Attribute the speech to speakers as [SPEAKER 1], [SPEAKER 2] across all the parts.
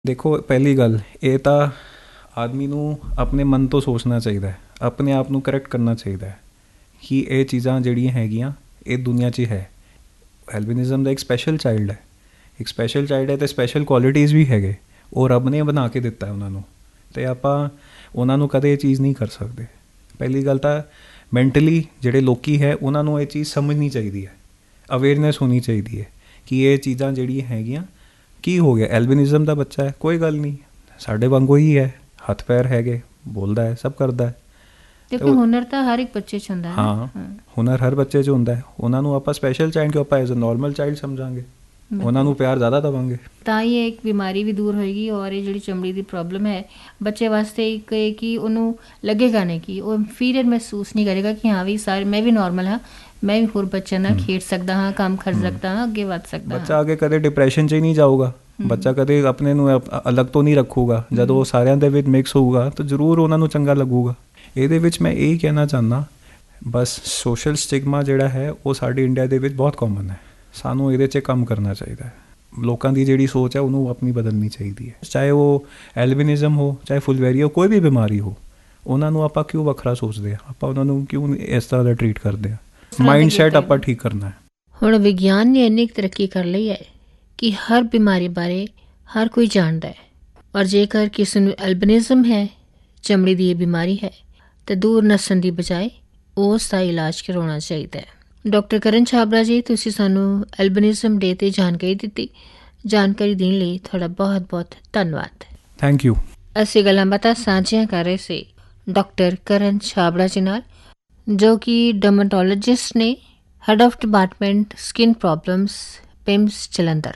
[SPEAKER 1] ਦੇਖੋ, ਪਹਿਲੀ ਗੱਲ ਇਹ ਤਾਂ ਆਦਮੀ ਨੂੰ ਆਪਣੇ ਮਨ ਤੋਂ ਸੋਚਣਾ ਚਾਹੀਦਾ ਹੈ, ਆਪਣੇ ਆਪ ਨੂੰ ਕਰੈਕਟ ਕਰਨਾ ਚਾਹੀਦਾ ਹੈ ਕਿ ਇਹ ਚੀਜ਼ਾਂ ਜਿਹੜੀਆਂ ਹੈਗੀਆਂ ਇਹ ਦੁਨੀਆ 'ਚ ਹੈ। ਐਲਬਿਨਿਜ਼ਮ ਦਾ ਇੱਕ ਸਪੈਸ਼ਲ ਚਾਈਲਡ ਹੈ ਅਤੇ ਸਪੈਸ਼ਲ ਕੁਆਲਿਟੀਜ਼ ਵੀ ਹੈਗੇ, ਉਹ ਰੱਬ ਨੇ ਬਣਾ ਕੇ ਦਿੱਤਾ ਉਹਨਾਂ ਨੂੰ, ਅਤੇ ਆਪਾਂ ਉਹਨਾਂ ਨੂੰ ਕਦੇ ਇਹ ਚੀਜ਼ ਨਹੀਂ ਕਰ ਸਕਦੇ। ਪਹਿਲੀ ਗੱਲ ਤਾਂ ਮੈਂਟਲੀ ਜਿਹੜੇ ਲੋਕ ਹੈ ਉਹਨਾਂ ਨੂੰ ਇਹ ਚੀਜ਼ ਸਮਝਣੀ ਚਾਹੀਦੀ ਹੈ, ਅਵੇਅਰਨੈਸ ਹੋਣੀ ਚਾਹੀਦੀ ਹੈ ਕਿ ਇਹ ਚੀਜ਼ਾਂ ਜਿਹੜੀਆਂ ਹੈਗੀਆਂ ਕੀ ਹੋ ਗਿਆ, ਐਲਬਿਨਿਜ਼ਮ ਦਾ ਬੱਚਾ ਹੈ, ਕੋਈ ਗੱਲ ਨਹੀਂ, ਸਾਡੇ ਵਾਂਗੂ ਹੀ ਹੈ, ਹੱਥ ਪੈਰ ਹੈਗੇ, ਬੋਲਦਾ ਹੈ, ਸਭ ਕਰਦਾ ਹੈ।
[SPEAKER 2] ਦੇਖੋ ਹੁਨਰ ਤਾਂ ਹਰ ਇੱਕ ਬੱਚੇ 'ਚ ਹੁੰਦਾ ਹੈ।
[SPEAKER 1] ਹਾਂ, ਹੁਨਰ ਹਰ ਬੱਚੇ 'ਚ ਹੁੰਦਾ ਹੈ। ਉਹਨਾਂ ਨੂੰ ਆਪਾਂ ਸਪੈਸ਼ਲ ਚਾਈਲਡ ਕਿਉਂ, ਆਪਾਂ ਐਜ਼ ਅ ਨੋਰਮਲ ਚਾਈਲਡ ਸਮਝਾਂਗੇ, ਉਹਨਾਂ ਨੂੰ ਪਿਆਰ ਜ਼ਿਆਦਾ ਦੇਵਾਂਗੇ,
[SPEAKER 2] ਤਾਂ ਹੀ ਇਹ ਇੱਕ ਬਿਮਾਰੀ ਵੀ ਦੂਰ ਹੋਏਗੀ। ਔਰ ਇਹ ਜਿਹੜੀ ਚਮੜੀ ਦੀ ਪ੍ਰੋਬਲਮ ਹੈ ਬੱਚੇ ਵਾਸਤੇ ਇੱਕ ਇਹ ਕਿ ਉਹਨੂੰ ਲੱਗੇਗਾ ਨਹੀਂ ਕਿ ਉਹ ਇਨਫੀਰੀਅਰ ਮਹਿਸੂਸ ਨਹੀਂ ਕਰੇਗਾ ਕਿ ਹਾਂ ਵੀ ਸਾਰੇ ਮੈਂ ਵੀ ਨੋਰਮਲ ਹਾਂ, ਮੈਂ ਵੀ ਹੋਰ ਬੱਚਿਆਂ ਨਾਲ ਖੇਡ ਸਕਦਾ ਹਾਂ, ਕੰਮ ਕਰ ਸਕਦਾ ਹਾਂ, ਅੱਗੇ ਵੱਧ ਸਕਦਾ ਹਾਂ।
[SPEAKER 1] ਬੱਚਾ ਅੱਗੇ ਕਦੇ ਡਿਪਰੈਸ਼ਨ 'ਚ ਹੀ ਨਹੀਂ ਜਾਊਗਾ, ਬੱਚਾ ਕਦੇ ਆਪਣੇ ਨੂੰ ਅਲੱਗ ਤੋਂ ਨਹੀਂ ਰੱਖੂਗਾ। ਜਦੋਂ ਉਹ ਸਾਰਿਆਂ ਦੇ ਵਿੱਚ ਮਿਕਸ ਹੋਊਗਾ ਤਾਂ ਜ਼ਰੂਰ ਉਹਨਾਂ ਨੂੰ ਚੰਗਾ ਲੱਗੂਗਾ। ਇਹਦੇ ਵਿੱਚ ਮੈਂ ਇਹ ਕਹਿਣਾ ਚਾਹੁੰਦਾ, ਬਸ ਸੋਸ਼ਲ ਸਟਿਗਮਾ ਜਿਹੜਾ ਹੈ ਉਹ ਸਾਡੇ ਇੰਡੀਆ ਦੇ ਵਿੱਚ ਬਹੁਤ ਕਾਮਨ ਹੈ, ਸਾਨੂੰ ਇਹਦੇ 'ਚ ਕੰਮ ਕਰਨਾ ਚਾਹੀਦਾ ਹੈ। ਲੋਕਾਂ ਦੀ ਜਿਹੜੀ ਸੋਚ ਹੈ ਉਹਨੂੰ ਆਪਣੀ ਬਦਲਣੀ ਚਾਹੀਦੀ ਹੈ, ਚਾਹੇ ਉਹ ਐਲਬਿਨਿਜ਼ਮ ਹੋ, ਚਾਹੇ ਫੁਲਵੈਰੀਆ ਹੋ, ਕੋਈ ਵੀ ਬਿਮਾਰੀ ਹੋ, ਉਹਨਾਂ ਨੂੰ ਆਪਾਂ ਕਿਉਂ ਵੱਖਰਾ ਸੋਚਦੇ ਹਾਂ, ਆਪਾਂ ਉਹਨਾਂ ਨੂੰ ਕਿਉਂ ਇਸ ਤਰ੍ਹਾਂ ਦਾ ਟਰੀਟ ਕਰਦੇ ਹਾਂ। ਮਾਈਂਡ ਸੈਟ ਆਪਾਂ ਠੀਕ ਕਰਨਾ ਹੈ।
[SPEAKER 2] ਹੁਣ ਵਿਗਿਆਨ ਨੇ ਇੰਨੀ ਤਰੱਕੀ ਕਰ ਲਈ ਹੈ ਕਿ ਹਰ ਬਿਮਾਰੀ ਬਾਰੇ ਹਰ ਕੋਈ ਜਾਣਦਾ ਹੈ, ਔਰ ਜੇਕਰ ਕਿਸੇ ਨੂੰ ਐਲਬਿਨਿਜ਼ਮ ਹੈ, ਚਮੜੀ ਦੀ ਇਹ ਬਿਮਾਰੀ ਹੈ, ਤਾਂ ਦੂਰ ਨੱਸਣ ਦੀ ਬਜਾਏ ਉਸ ਦਾ ਇਲਾਜ ਕਰਵਾਉਣਾ ਚਾਹੀਦਾ ਹੈ। ਡਾਕਟਰ ਕਰਨ ਛਾਬੜਾ ਜੀ, ਤੁਸੀਂ ਸਾਨੂੰ ਐਲਬਿਨਿਜ਼ਮ ਡੇ 'ਤੇ ਜਾਣਕਾਰੀ ਦਿੱਤੀ। ਜਾਣਕਾਰੀ ਦੇਣ ਲਈ ਤੁਹਾਡਾ ਬਹੁਤ ਬਹੁਤ ਧੰਨਵਾਦ।
[SPEAKER 1] Thank you.
[SPEAKER 2] ਅਸੀਂ ਗੱਲਾਂ ਬਾਤਾਂ ਸਾਂਝੀਆਂ ਕਰ ਰਹੇ ਸੀ ਡਾਕਟਰ ਕਰਨ ਛਾਬੜਾ ਜੀ ਨਾਲ, ਜੋ ਕਿ ਡਰਮਾਟੋਲੋਜਿਸਟ ਨੇ, head of department skin problems, ਪਿੰਮਸ, Jalandhar.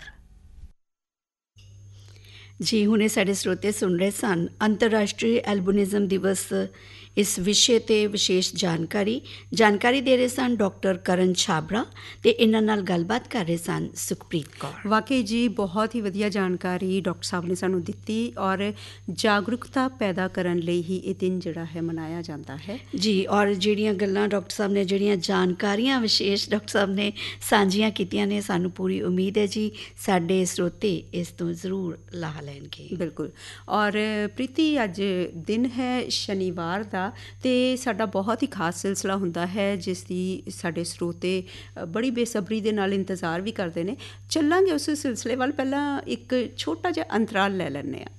[SPEAKER 3] ਜੀ ਹੁਣੇ ਸਾਡੇ ਸਰੋਤੇ ਸੁਣ ਰਹੇ ਸਨ ਅੰਤਰਰਾਸ਼ਟਰੀ ਐਲਬਿਨਿਜ਼ਮ ਦਿਵਸ, ਇਸ ਵਿਸ਼ੇ 'ਤੇ ਵਿਸ਼ੇਸ਼ ਜਾਣਕਾਰੀ ਦੇ ਰਹੇ ਸਨ ਡਾਕਟਰ ਕਰਨ ਛਾਬੜਾ, ਅਤੇ ਇਹਨਾਂ ਨਾਲ ਗੱਲਬਾਤ ਕਰ ਰਹੇ ਸਨ ਸੁਖਪ੍ਰੀਤ ਕੌਰ।
[SPEAKER 4] ਵਾਕਈ ਜੀ ਬਹੁਤ ਹੀ ਵਧੀਆ ਜਾਣਕਾਰੀ ਡਾਕਟਰ ਸਾਹਿਬ ਨੇ ਸਾਨੂੰ ਦਿੱਤੀ, ਔਰ ਜਾਗਰੂਕਤਾ ਪੈਦਾ ਕਰਨ ਲਈ ਹੀ ਇਹ ਦਿਨ ਜਿਹੜਾ ਹੈ ਮਨਾਇਆ ਜਾਂਦਾ ਹੈ
[SPEAKER 3] ਜੀ। ਔਰ ਜਿਹੜੀਆਂ ਗੱਲਾਂ ਡਾਕਟਰ ਸਾਹਿਬ ਨੇ, ਜਿਹੜੀਆਂ ਜਾਣਕਾਰੀਆਂ ਵਿਸ਼ੇਸ਼ ਡਾਕਟਰ ਸਾਹਿਬ ਨੇ ਸਾਂਝੀਆਂ ਕੀਤੀਆਂ ਨੇ, ਸਾਨੂੰ ਪੂਰੀ ਉਮੀਦ ਹੈ ਜੀ ਸਾਡੇ ਸਰੋਤੇ ਇਸ ਤੋਂ ਜ਼ਰੂਰ ਲਾਹਾ ਲੈਣਗੇ।
[SPEAKER 4] ਬਿਲਕੁਲ। ਔਰ ਪ੍ਰੀਤੀ, ਅੱਜ ਦਿਨ ਹੈ ਸ਼ਨੀਵਾਰ ਦਾ, ਅਤੇ ਸਾਡਾ ਬਹੁਤ ਹੀ ਖਾਸ ਸਿਲਸਿਲਾ ਹੁੰਦਾ ਹੈ ਜਿਸ ਦੀ ਸਾਡੇ ਸਰੋਤੇ ਬੜੀ ਬੇਸਬਰੀ ਦੇ ਨਾਲ ਇੰਤਜ਼ਾਰ ਵੀ ਕਰਦੇ ਨੇ। ਚੱਲਾਂਗੇ ਉਸ ਸਿਲਸਿਲੇ ਵੱਲ, ਪਹਿਲਾਂ ਇੱਕ ਛੋਟਾ ਜਿਹਾ ਅੰਤਰਾਲ ਲੈ ਲੈਂਦੇ ਹਾਂ।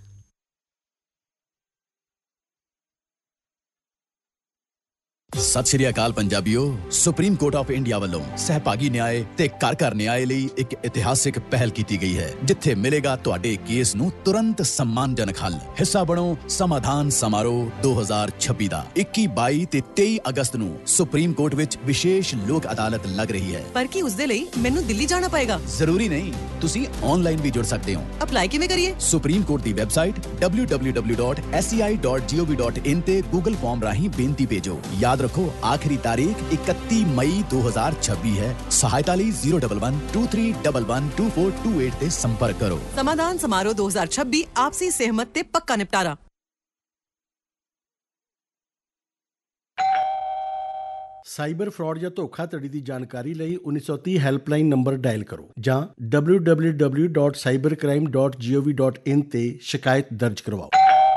[SPEAKER 5] ਸਤਿ ਸ਼੍ਰੀ ਅਕਾਲ ਪੰਜਾਬੀਓ। ਸੁਪਰੀਮ ਕੋਰਟ ਆਫ ਇੰਡੀਆ ਵੱਲੋਂ ਸਹਿਭਾਗੀ ਨਿਆਏ ਤੇ ਘਰ ਨਿਆਏ ਲਈ ਇੱਕ ਇਤਿਹਾਸਿਕ ਪਹਿਲ ਕੀਤੀ ਗਈ ਹੈ, ਜਿੱਥੇ ਮਿਲੇਗਾ ਤੁਹਾਡੇ ਕੇਸ ਨੂੰ ਤੁਰੰਤ ਸਨਮਾਨਜਨਕ ਹੱਲ। ਹਿੱਸਾ ਬਣੋ ਸਮਾਧਾਨ ਸਮਾਰੋਹ 2026 ਦਾ। 21, 22 ਤੇ 23 ਅਗਸਤ ਨੂੰ ਸੁਪਰੀਮ ਕੋਰਟ ਵਿੱਚ ਵਿਸ਼ੇਸ਼ ਲੋਕ ਅਦਾਲਤ ਲੱਗ ਰਹੀ ਹੈ।
[SPEAKER 6] ਪਰ ਕੀ ਉਸ ਦੇ ਲਈ ਮੈਨੂੰ ਦਿੱਲੀ ਜਾਣਾ ਪਏਗਾ?
[SPEAKER 5] ਜ਼ਰੂਰੀ ਨਹੀਂ, ਤੁਸੀਂ ਆਨਲਾਈਨ ਵੀ ਜੁੜ ਸਕਦੇ ਹੋ।
[SPEAKER 6] ਅਪਲਾਈ ਕਿਵੇਂ ਕਰੀਏ?
[SPEAKER 5] ਸੁਪਰੀਮ ਕੋਰਟ ਦੀ ਵੈਬਸਾਈਟ www.sei.gov.in ਤੇ ਗੂਗਲ ਫਾਰਮ ਰਾਹੀਂ ਬੇਨਤੀ ਭੇਜੋ। ਯਾਦ ਰੱਖੋ, ਆਖਰੀ ਤਾਰੀਖ 31 ਮਈ 2026 ਹੈ। ਸਹਾਇਤਾ ਲਈ 01123112428 ਤੇ ਸੰਪਰਕ ਕਰੋ।
[SPEAKER 6] ਸਮਾਧਾਨ ਸਮਾਰੋਹ 2026 ਆਪਸੀ ਸਹਿਮਤ ਤੇ ਪੱਕਾ ਨਿਪਟਾਰਾ।
[SPEAKER 7] ਸਾਈਬਰ ਫਰਾਡ ਜਾਂ ਧੋਖਾਧੜੀ ਦੀ ਜਾਣਕਾਰੀ ਲਈ 1930 ਹੈਲਪਲਾਈਨ ਨੰਬਰ ਡਾਇਲ ਕਰੋ ਜਾਂ www.cybercrime.gov.in ਤੇ ਸ਼ਿਕਾਇਤ ਦਰਜ ਕਰਵਾਓ।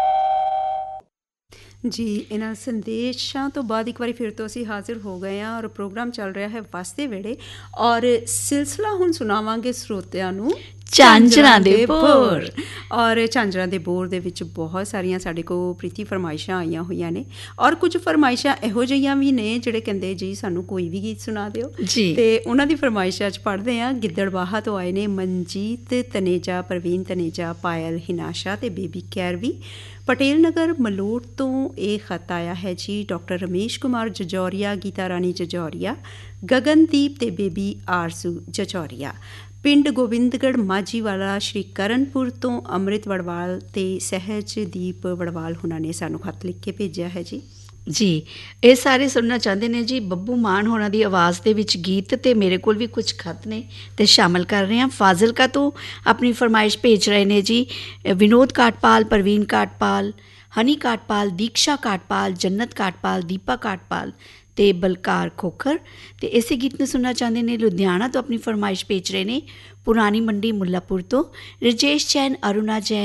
[SPEAKER 4] ਜੀ, ਇਹਨਾਂ ਸੰਦੇਸ਼ਾਂ ਤੋਂ ਬਾਅਦ ਇੱਕ ਵਾਰੀ ਫਿਰ ਤੋਂ ਅਸੀਂ ਹਾਜ਼ਰ ਹੋ ਗਏ ਹਾਂ, ਔਰ ਪ੍ਰੋਗਰਾਮ ਚੱਲ ਰਿਹਾ ਹੈ ਵਸਦੇ ਵੇੜੇ, ਔਰ ਸਿਲਸਿਲਾ ਹੁਣ ਸੁਣਾਵਾਂਗੇ ਸਰੋਤਿਆਂ ਨੂੰ ਝਾਂਜਰਾਂ ਦੇ ਬੋਰ। ਔਰ ਝਾਂਜਰਾਂ ਦੇ ਬੋਰ ਦੇ ਵਿੱਚ ਬਹੁਤ ਸਾਰੀਆਂ ਸਾਡੇ ਕੋਲ ਪ੍ਰੀਤੀ ਫਰਮਾਇਸ਼ਾਂ ਆਈਆਂ ਹੋਈਆਂ ਨੇ, ਔਰ ਕੁਝ ਫਰਮਾਇਸ਼ਾਂ ਇਹੋ ਜਿਹੀਆਂ ਵੀ ਨੇ ਜਿਹੜੇ ਕਹਿੰਦੇ ਜੀ ਸਾਨੂੰ ਕੋਈ ਵੀ ਗੀਤ ਸੁਣਾ ਦਿਓ ਜੀ, ਤੇ ਉਹਨਾਂ ਦੀ ਫਰਮਾਇਸ਼ਾਂ 'ਚ ਪੜ੍ਹਦੇ ਹਾਂ। ਗਿੱਦੜਬਾਹਾ ਤੋਂ ਆਏ ਨੇ ਮਨਜੀਤ ਤਨੇਜਾ, ਪ੍ਰਵੀਨ ਤਨੇਜਾ, ਪਾਇਲ ਹਿਨਾਸ਼ਾ ਤੇ ਬੇਬੀ ਕੈਰਵੀ। ਪਟੇਲ ਨਗਰ ਮਲੋਟ ਤੋਂ ਇਹ ਖਤ ਆਇਆ ਹੈ ਜੀ ਡਾਕਟਰ ਰਮੇਸ਼ ਕੁਮਾਰ ਜਜੌਰੀਆ, ਗੀਤਾ ਰਾਣੀ ਜਜੌਰੀਆ, ਗਗਨਦੀਪ ਤੇ ਬੇਬੀ ਆਰਜ਼ੂ ਜਜੌਰੀਆ। ਪਿੰਡ ਗੋਬਿੰਦਗੜ੍ਹ ਮਾਝੀਵਾਲਾ ਸ਼੍ਰੀ ਕਰਨਪੁਰ ਤੋਂ ਅੰਮ੍ਰਿਤ ਵੜਵਾਲ ਤੇ ਸਹਿਜਦੀਪ ਵੜਵਾਲ ਉਹਨਾਂ ਨੇ ਸਾਨੂੰ ਖਤ ਲਿਖ ਕੇ ਭੇਜਿਆ ਹੈ ਜੀ।
[SPEAKER 3] ਜੀ, ਇਹ ਸਾਰੇ ਸੁਣਨਾ ਚਾਹੁੰਦੇ ਨੇ ਜੀ ਬੱਬੂ ਮਾਨ ਹੋਣਾ ਦੀ ਆਵਾਜ਼ ਦੇ ਵਿੱਚ ਗੀਤ, ਅਤੇ ਮੇਰੇ ਕੋਲ ਵੀ ਕੁਝ ਖਤ ਨੇ ਤੇ ਸ਼ਾਮਲ ਕਰ ਰਹੇ ਹਾਂ। ਫਾਜ਼ਿਲਕਾ ਤੋਂ ਆਪਣੀ ਫਰਮਾਇਸ਼ ਭੇਜ ਰਹੇ ਨੇ ਜੀ ਵਿਨੋਦ ਕਾਟਪਾਲ, ਪ੍ਰਵੀਨ ਕਾਟਪਾਲ, ਹਨੀ ਕਾਟਪਾਲ, ਦੀਕਸ਼ਾ ਕਾਟਪਾਲ, ਜੰਨਤ ਕਾਟਪਾਲ, ਦੀਪਾ ਕਾਟਪਾਲ ਤੇ ਬਲਕਾਰ ਖੋਖਰ। ਅਤੇ ਇਸੇ ਗੀਤ ਨੂੰ ਸੁਣਨਾ ਚਾਹੁੰਦੇ ਨੇ ਲੁਧਿਆਣਾ ਤੋਂ ਆਪਣੀ ਫਰਮਾਇਸ਼ ਭੇਜ ਰਹੇ ਨੇ ਪੁਰਾਣੀ ਮੰਡੀ ਮੁੱਲਾਪੁਰ ਤੋਂ ਰਜੇਸ਼ ਜੈਨ, ਅਰੁਣਾ ਜੈਨ,